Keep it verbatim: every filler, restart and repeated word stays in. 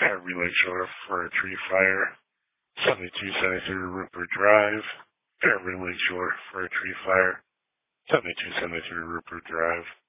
Fairview Lakeshore for a tree fire. seventy-two seventy-three Rupert Drive. Fairview Lakeshore for a tree fire. seventy-two seventy-three Rupert Drive.